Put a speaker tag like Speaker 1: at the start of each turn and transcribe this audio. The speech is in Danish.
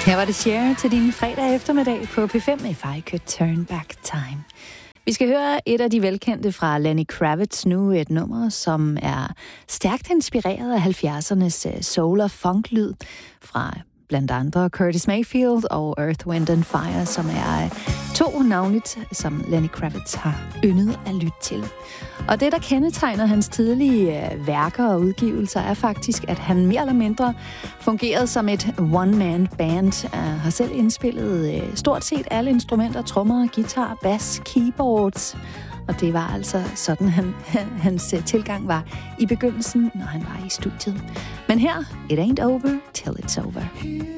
Speaker 1: Her var det Cher til din fredag eftermiddag på P5, If I Could Turn Back Time. Vi skal høre et af de velkendte fra Lenny Kravitz nu, et nummer, som er stærkt inspireret af 70'ernes soul- og funk-lyd fra blandt andre Curtis Mayfield og Earth, Wind and Fire, som er to navnligt, som Lenny Kravitz har yndet at lytte til. Og det, der kendetegner hans tidlige værker og udgivelser, er faktisk, at han mere eller mindre fungerede som et one-man-band. Har selv indspillet stort set alle instrumenter, trommer, guitar, bass, keyboards. Og det var altså sådan, hans tilgang var i begyndelsen, når han var i studiet. Men her, it ain't over till it's over.